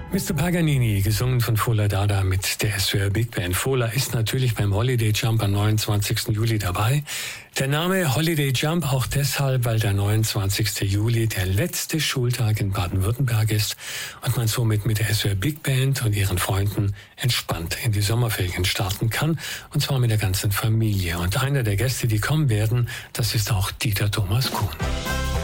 Mr. Paganini, gesungen von Fola Dada mit der SWR Big Band. Fola ist natürlich beim Holiday Jump am 29. Juli dabei. Der Name Holiday Jump auch deshalb, weil der 29. Juli der letzte Schultag in Baden-Württemberg ist und man somit mit der SWR Big Band und ihren Freunden entspannt in die Sommerferien starten kann, und zwar mit der ganzen Familie. Und einer der Gäste, die kommen werden, das ist auch Dieter Thomas Kuhn.